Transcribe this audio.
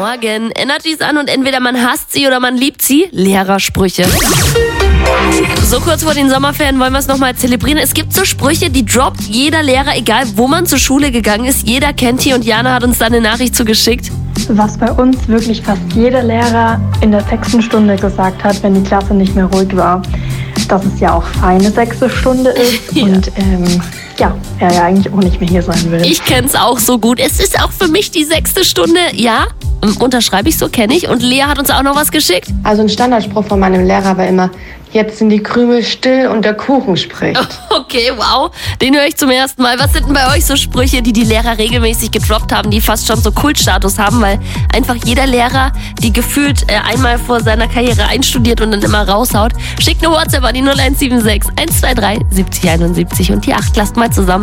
Morgen. Energy ist an und entweder man hasst sie oder man liebt sie. Lehrersprüche. So kurz vor den Sommerferien wollen wir es nochmal zelebrieren. Es gibt so Sprüche, die droppt jeder Lehrer, egal wo man zur Schule gegangen ist. Jeder kennt die und Jana hat uns da eine Nachricht zugeschickt. Was bei uns wirklich fast jeder Lehrer in der 6. Stunde gesagt hat, wenn die Klasse nicht mehr ruhig war, dass es ja auch feine 6. Stunde ist und er ja eigentlich auch nicht mehr hier sein will. Ich kenn's auch so gut. Es ist auch für mich die 6. Stunde, ja, unterschreibe ich so, kenne ich. Und Lea hat uns auch noch was geschickt. Also ein Standardspruch von meinem Lehrer war immer, jetzt sind die Krümel still und der Kuchen spricht. Okay, wow, den höre ich zum ersten Mal. Was sind denn bei euch so Sprüche, die die Lehrer regelmäßig gedroppt haben, die fast schon so Kultstatus haben, weil einfach jeder Lehrer die gefühlt einmal vor seiner Karriere einstudiert und dann immer raushaut? Schickt eine WhatsApp an die 0176 123 70 71 und die 8. Lasst mal zusammen.